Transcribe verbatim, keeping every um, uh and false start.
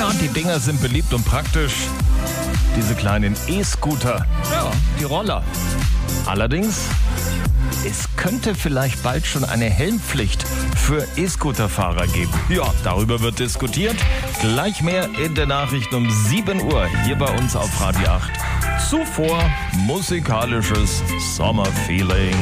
die Dinger sind beliebt und praktisch. Diese kleinen E-Scooter, ja, die Roller. Allerdings, es könnte vielleicht bald schon eine Helmpflicht für E-Scooter-Fahrer geben. Ja, darüber wird diskutiert. Gleich mehr in der Nachricht um sieben Uhr hier bei uns auf Radio acht. Zuvor musikalisches Sommerfeeling.